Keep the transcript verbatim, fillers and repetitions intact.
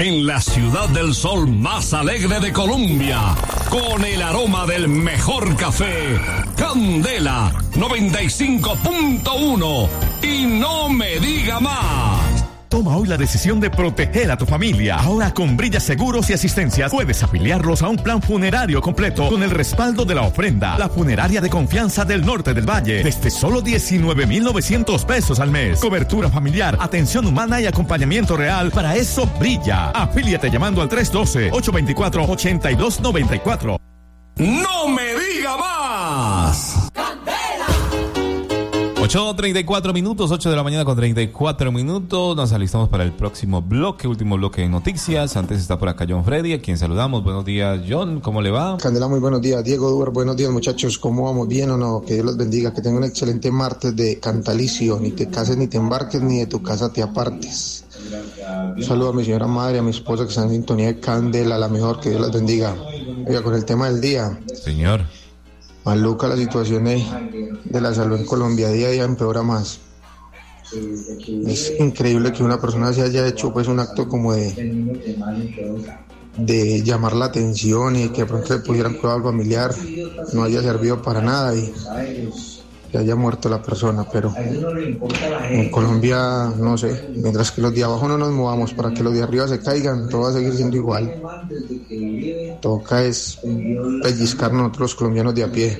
en la ciudad del sol más alegre de Colombia, con el aroma del mejor café, Candela noventa y cinco punto uno, y no me diga más. Toma hoy la decisión de proteger a tu familia. Ahora con Brilla Seguros y Asistencias puedes afiliarlos a un plan funerario completo con el respaldo de la ofrenda. La funeraria de confianza del norte del valle. Desde solo diecinueve mil novecientos pesos al mes. Cobertura familiar, atención humana y acompañamiento real. Para eso brilla. Afíliate llamando al tres uno dos, ocho dos cuatro, ocho dos nueve cuatro. ¡No me diga más! ocho treinta y cuatro minutos, ocho de la mañana con treinta y cuatro minutos. Nos alistamos para el próximo bloque, último bloque de noticias. Antes está por acá John Freddy, a quien saludamos. Buenos días, John, ¿cómo le va? Candela, muy buenos días. Diego Duber, buenos días, muchachos. ¿Cómo vamos? ¿Bien o no? Que Dios los bendiga. Que tengan un excelente martes de cantalicio. Ni te cases, ni te embarques, ni de tu casa te apartes. Un saludo a mi señora madre, a mi esposa que está en sintonía de Candela, la mejor. Que Dios los bendiga. Oiga, con el tema del día. Señor. Maluca la situación de, de la salud en Colombia, día a día empeora más. Es increíble que una persona se haya hecho pues un acto como de de llamar la atención y que de pronto le pudieran cuidar al familiar, no haya servido para nada y que haya muerto la persona, pero en Colombia no sé, mientras que los de abajo no nos movamos para que los de arriba se caigan, todo va a seguir siendo igual. Toca es pellizcar nosotros los colombianos de a pie.